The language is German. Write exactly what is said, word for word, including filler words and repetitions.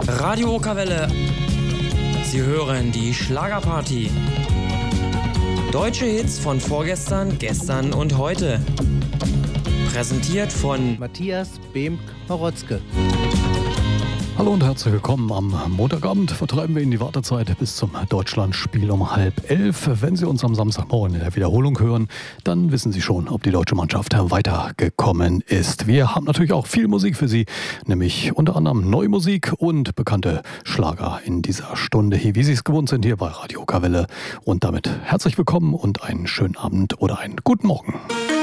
Radio Okerwelle. Sie hören die Schlagerparty. Deutsche Hits von vorgestern, gestern und heute. Präsentiert von Matthias Behm-Marotzke. Hallo und herzlich willkommen. Am Montagabend vertreiben wir Ihnen die Wartezeit bis zum Deutschlandspiel um halb elf. Wenn Sie uns am Samstagmorgen in der Wiederholung hören, dann wissen Sie schon, ob die deutsche Mannschaft weitergekommen ist. Wir haben natürlich auch viel Musik für Sie, nämlich unter anderem neue Musik und bekannte Schlager in dieser Stunde hier, wie Sie es gewohnt sind, hier bei Radio Okerwelle. Und damit herzlich willkommen und einen schönen Abend oder einen guten Morgen.